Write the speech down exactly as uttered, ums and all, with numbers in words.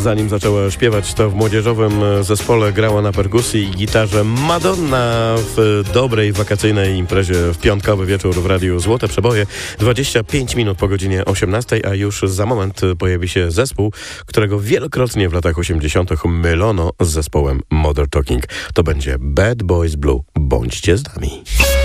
zanim zaczęła śpiewać, to w młodzieżowym zespole grała na perkusji i gitarze Madonna w dobrej wakacyjnej imprezie w piątkowy wieczór w Radiu Złote Przeboje. dwadzieścia pięć minut po godzinie osiemnastej, a już za moment pojawi się zespół, którego wielokrotnie w latach osiemdziesiątych mylono z zespołem Modern Talking. To będzie Bad Boys Blue. Bądźcie z nami.